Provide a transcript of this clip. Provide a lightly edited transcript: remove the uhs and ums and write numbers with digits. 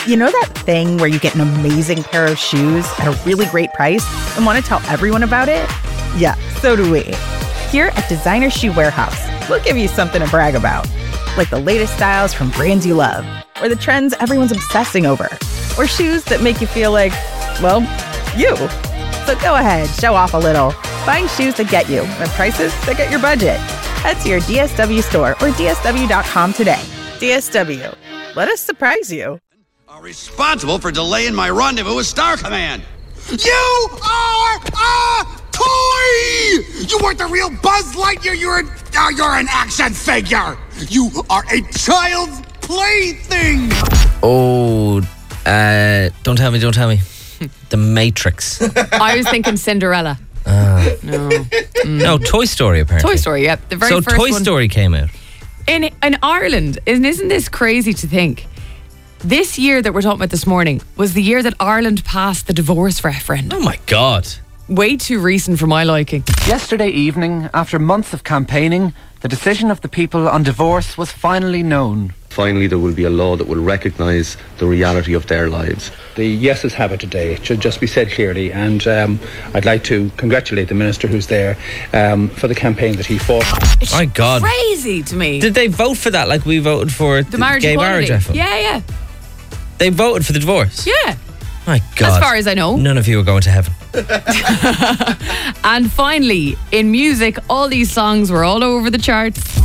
You know that thing where you get an amazing pair of shoes at a really great price and want to tell everyone about it? Yeah, so do we. Here at Designer Shoe Warehouse, we'll give you something to brag about. Like the latest styles from brands you love, or the trends everyone's obsessing over, or shoes that make you feel like, well, you. So go ahead, show off a little. Find shoes that get you at prices that get your budget. Head to your DSW store or DSW.com today. DSW, let us surprise you. Are responsible for delaying my rendezvous with Star Command. You are a toy! You weren't the real Buzz Lightyear. You're an action figure. You are a child's plaything. Oh, don't tell me. The Matrix. I was thinking Cinderella. No, Toy Story apparently. Toy Story, yep. The very so first Toy one. Story came out. In Ireland, isn't this crazy to think? This year that we're talking about this morning was the year that Ireland passed the divorce referendum. Oh my God. Way too recent for my liking. Yesterday evening, after months of campaigning, the decision of the people on divorce was finally known. Finally, there will be a law that will recognise the reality of their lives. The yeses have it today. It should just be said clearly, and I'd like to congratulate the Minister who's there for the campaign that he fought. It's My God. crazy to me. Did they vote for that like we voted for the marriage gay equality. marriage referendum? Yeah. They voted for the divorce? Yeah. My God. As far as I know. None of you are going to heaven. And finally, in music, all these songs were all over the charts.